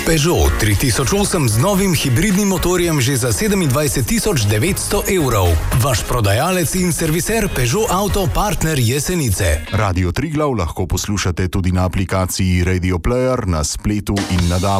Peugeot 3008 z novim hibridnim motorjem že za 27 900 evrov. Vaš prodajalec in serviser Peugeot Auto Partner Jesenice. Radio Triglav lahko poslušate tudi na aplikaciji Radio Player, na spletu in na DAB.